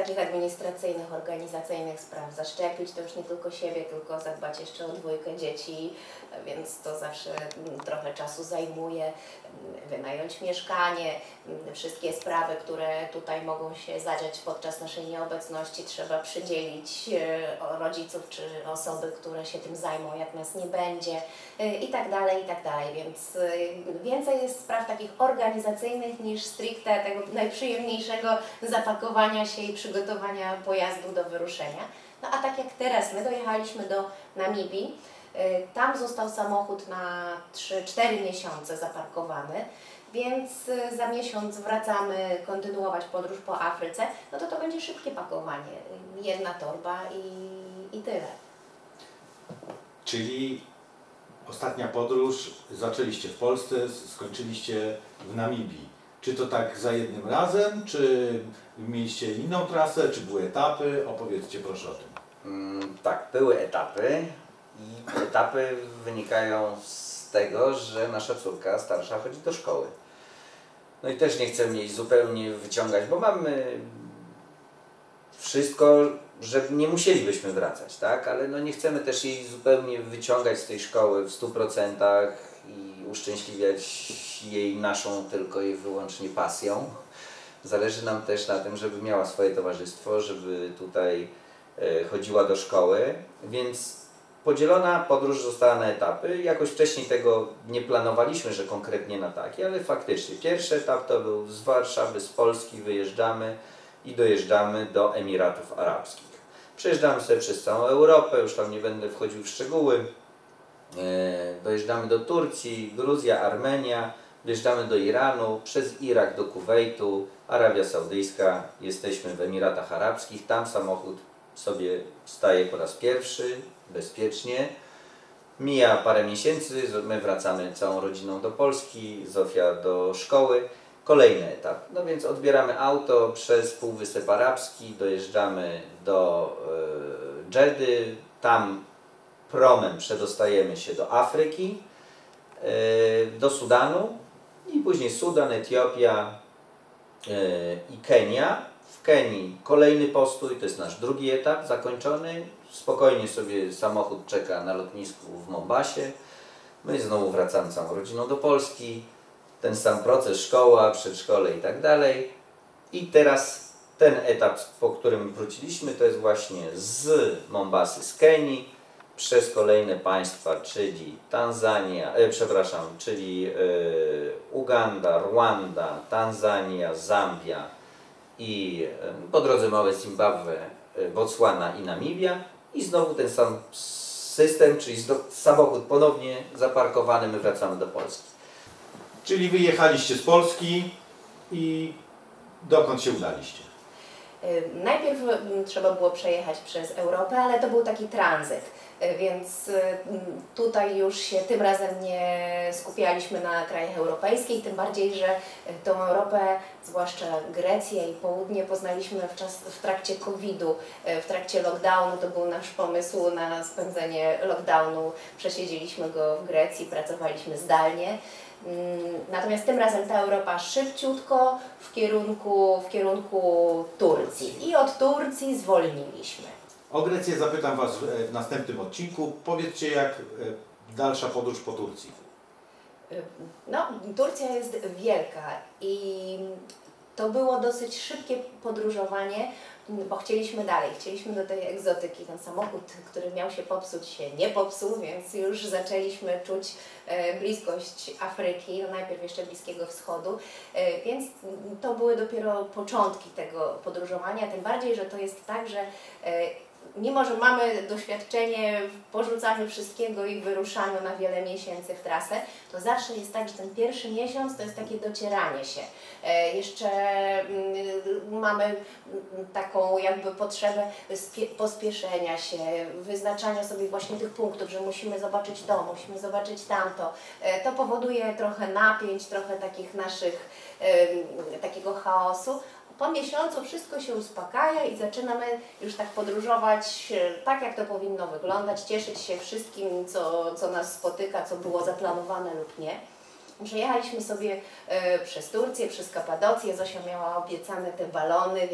takich administracyjnych, organizacyjnych spraw. Zaszczepić to już nie tylko siebie, tylko zadbać jeszcze o 2 dzieci, więc to zawsze trochę czasu zajmuje. Wynająć mieszkanie, wszystkie sprawy, które tutaj mogą się zadziać podczas naszej nieobecności, trzeba przydzielić rodziców czy osoby, które się tym zajmą, jak nas nie będzie i tak dalej, i tak dalej. Więc więcej jest spraw takich organizacyjnych niż stricte tego najprzyjemniejszego zapakowania się i przygotowania pojazdu do wyruszenia. No a tak jak teraz, my dojechaliśmy do Namibii, tam został samochód na 3-4 miesiące zaparkowany, więc za miesiąc wracamy kontynuować podróż po Afryce, no to będzie szybkie pakowanie, 1 torba i tyle. Czyli ostatnia podróż zaczęliście w Polsce, skończyliście w Namibii. Czy to tak za jednym razem, czy mieliście inną trasę, czy były etapy? Opowiedzcie proszę o tym. Tak, były etapy i etapy wynikają z tego, że nasza córka starsza chodzi do szkoły. No i też nie chcemy jej zupełnie wyciągać, bo mamy wszystko, że nie musielibyśmy wracać, tak? Ale no nie chcemy też jej zupełnie wyciągać z tej szkoły w 100% i uszczęśliwiać jej naszą tylko i wyłącznie pasją. Zależy nam też na tym, żeby miała swoje towarzystwo, żeby tutaj chodziła do szkoły, więc podzielona podróż została na etapy. Jakoś wcześniej tego nie planowaliśmy, że konkretnie na takie, ale faktycznie pierwszy etap to był z Warszawy, z Polski wyjeżdżamy i dojeżdżamy do Emiratów Arabskich. Przejeżdżamy sobie przez całą Europę, już tam nie będę wchodził w szczegóły. Dojeżdżamy do Turcji, Gruzja, Armenia, wjeżdżamy do Iranu, przez Irak do Kuwejtu, Arabia Saudyjska, jesteśmy w Emiratach Arabskich, tam samochód sobie staje po raz pierwszy, bezpiecznie. Mija parę miesięcy, my wracamy całą rodziną do Polski, Zofia do szkoły. Kolejny etap, no więc odbieramy auto przez Półwysep Arabski, dojeżdżamy do Dżedy, tam promem przedostajemy się do Afryki, do Sudanu i później Sudan, Etiopia i Kenia. W Kenii kolejny postój, to jest nasz drugi etap zakończony. Spokojnie sobie samochód czeka na lotnisku w Mombasie. My znowu wracamy całą rodziną do Polski. Ten sam proces, szkoła, przedszkole i tak dalej. I teraz ten etap, po którym wróciliśmy, to jest właśnie z Mombasy, z Kenii, przez kolejne państwa, czyli Uganda, Rwanda, Tanzania, Zambia i po drodze małe Zimbabwe, Botswana i Namibia. I znowu ten sam system, czyli samochód ponownie zaparkowany, my wracamy do Polski. Czyli wyjechaliście z Polski i dokąd się udaliście? Najpierw trzeba było przejechać przez Europę, ale to był taki tranzyt, więc tutaj już się tym razem nie skupialiśmy na krajach europejskich, tym bardziej, że tą Europę, zwłaszcza Grecję i południe, poznaliśmy w trakcie COVID-u, w trakcie lockdownu. To był nasz pomysł na spędzenie lockdownu. Przesiedzieliśmy go w Grecji, pracowaliśmy zdalnie. Natomiast tym razem ta Europa szybciutko w kierunku Turcji i od Turcji zwolniliśmy. O Grecję zapytam Was w następnym odcinku. Powiedzcie, jak dalsza podróż po Turcji? No, Turcja jest wielka i to było dosyć szybkie podróżowanie, bo chcieliśmy dalej, chcieliśmy do tej egzotyki. Ten samochód, który miał się popsuć, się nie popsuł, więc już zaczęliśmy czuć bliskość Afryki, no najpierw jeszcze Bliskiego Wschodu, więc to były dopiero początki tego podróżowania, tym bardziej, że to jest tak, że mimo że mamy doświadczenie w porzucaniu wszystkiego i wyruszaniu na wiele miesięcy w trasę, to zawsze jest tak, że ten pierwszy miesiąc to jest takie docieranie się. Jeszcze mamy taką jakby potrzebę pospieszenia się, wyznaczania sobie właśnie tych punktów, że musimy zobaczyć to, musimy zobaczyć tamto. To powoduje trochę napięć, trochę takich naszych, takiego chaosu. Po miesiącu wszystko się uspokaja i zaczynamy już tak podróżować tak, jak to powinno wyglądać, cieszyć się wszystkim, co nas spotyka, co było zaplanowane lub nie. Przejechaliśmy sobie przez Turcję, przez Kapadocję. Zosia miała obiecane te balony,